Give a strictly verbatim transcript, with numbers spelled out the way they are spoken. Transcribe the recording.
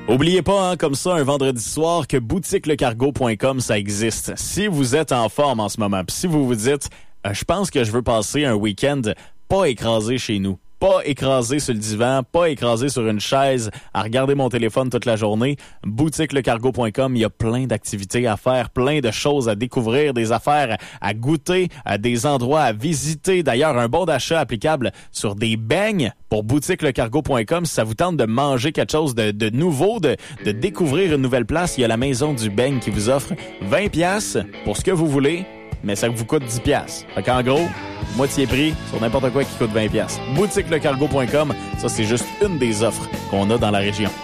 Oubliez pas, hein, comme ça, un vendredi soir, que boutique le cargo point com, ça existe. Si vous êtes en forme en ce moment, pis si vous vous dites, euh, je pense que je veux passer un week-end pas écrasé chez nous, pas écrasé sur le divan, pas écrasé sur une chaise, à regarder mon téléphone toute la journée, boutique le cargo point com, il y a plein d'activités à faire, plein de choses à découvrir, des affaires à goûter, à des endroits à visiter. D'ailleurs, un bon d'achat applicable sur des beignes pour boutique le cargo point com. Si ça vous tente de manger quelque chose de, de nouveau, de, de découvrir une nouvelle place, il y a la Maison du Beigne qui vous offre vingt piastres pour ce que vous voulez, mais ça vous coûte dix piastres. Fait qu'en gros, moitié prix sur n'importe quoi qui coûte vingt piastres. boutique le cargo point com, ça c'est juste une des offres qu'on a dans la région.